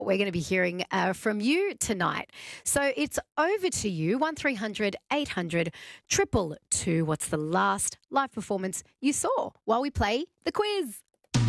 we're going to be hearing from you tonight. So it's over to you, 1300 800 222. What's the last live performance you saw while we play the quiz?